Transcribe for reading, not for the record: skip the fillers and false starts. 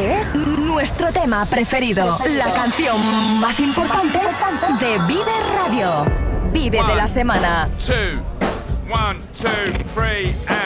Este es nuestro tema preferido. La canción más importante de Vive Radio. Vive de la semana. 1, 2, 3, and